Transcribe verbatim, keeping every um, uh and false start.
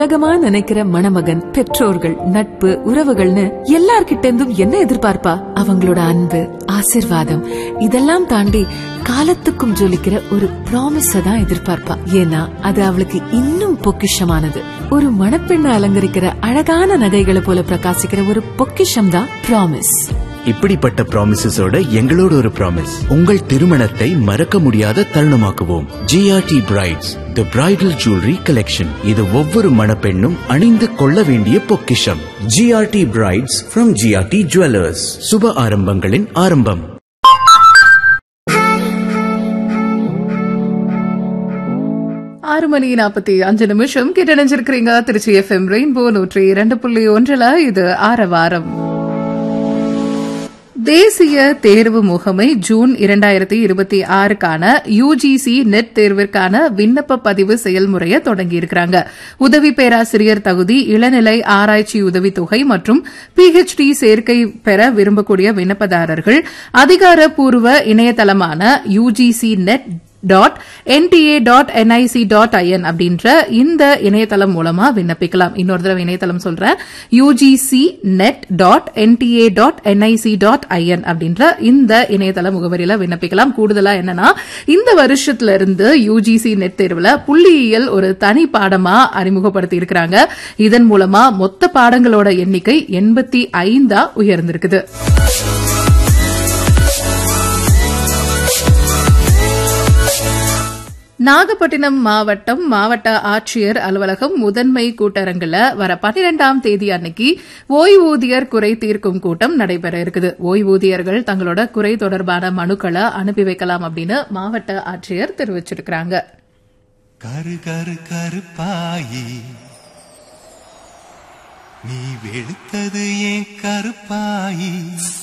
உலகமா நினைக்கிற மணமகன், பெற்றோர்கள், நட்பு, உறவுகள்னு எல்லார்கிட்ட இருந்தும் என்ன எதிர்பார்ப்பா? அவங்களோட அன்பு, ஆசிர்வாதம் இதெல்லாம் தாண்டி காலத்துக்கும் ஜொலிக்கிற ஒரு ப்ராமிஸ தான் எதிர்பார்ப்பா. ஏன்னா அது அவளுக்கு இன்னும் பொக்கிஷமானது. ஒரு மணப்பெண்ணை அலங்கரிக்கிற அழகான நகைகளை போல பிரகாசிக்கிற ஒரு பொக்கிஷம் தான் ப்ராமிஸ். இப்படிப்பட்ட ப்ராமிசஸோட எங்களோட ஒரு ப்ராமிஸ், உங்கள் திருமணத்தை மறக்க முடியாத தருணமாக்குவோம். ஜிஆர்டி பிரைட்ஸ் தி பிரைடல் ஜுவல்லரி கலெக்ஷன். இது ஒவ்வொரு மணப்பெண்ணும் அணிந்து கொள்ள வேண்டிய பொக்கிஷம். GRT brides from GRT jewellers. சுப ஆரம்பங்களின் ஆரம்பம். ஆறு மணி நாற்பத்தி அஞ்சு நிமிஷம் கிட்ட நினைச்சிருக்கிறீங்க. திருச்சி எஃப்எம் ரெயின்போ நூற்றி இரண்டு புள்ளி ஒன்றுல இது ஆரவாரம். தேசிய தேர்வு முகமை ஜூன் இரண்டாயிரத்தி இருபத்தி ஆறுக்கான யுஜிசி நெட் தேர்விற்கான விண்ணப்ப பதிவு செயல்முறையை தொடங்கியிருக்கிறாங்க. உதவி பேராசிரியர் தகுதி, இளநிலை ஆராய்ச்சி உதவித்தொகை மற்றும் பிஹெச்டி சேர்க்கை பெற விரும்பக்கூடிய விண்ணப்பதாரர்கள் அதிகாரப்பூர்வ இணையதளமான UGC net dot NDA dot NIC dot IN அப்படின்ற இந்த இணையதளம் மூலமா விண்ணப்பிக்கலாம். இன்னொரு தடவை இணையதளம் சொல்றேன், UGC net dot NDA dot NIC dot IN அப்படின்ற இந்த இணையதள முகவரியில விண்ணப்பிக்கலாம். கூடுதலா என்னன்னா, இந்த வருஷத்துல இருந்து யுஜிசி நெட் தேர்வுல புள்ளியியல் ஒரு தனி பாடமா அறிமுகப்படுத்தி இருக்கிறாங்க. இதன் மூலமா மொத்த பாடங்களோட எண்ணிக்கை எண்பத்தி ஐந்தா உயர்ந்திருக்குது. நாகப்பட்டினம் மாவட்டம் மாவட்ட ஆட்சியர் அலுவலகம் முதன்மை கூட்டரங்குல வர பன்னிரெண்டாம் தேதி அன்னைக்கு ஓய்வூதியர் குறை தீர்க்கும் கூட்டம் நடைபெற இருக்குது. ஓய்வூதியர்கள் தங்களோட குறை தொடர்பான மனுக்களை அனுப்பி வைக்கலாம் அப்படின்னு மாவட்ட ஆட்சியர் தெரிவிச்சிருக்கிறாங்க. கரு கரு கருப்பாயி நீ வெளுத்தது ஏன் கருப்பாயி